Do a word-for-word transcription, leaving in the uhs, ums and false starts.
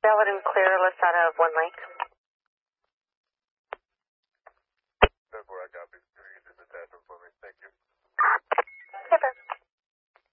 Valid and clear, let's out of One Lake. ten four, I copy.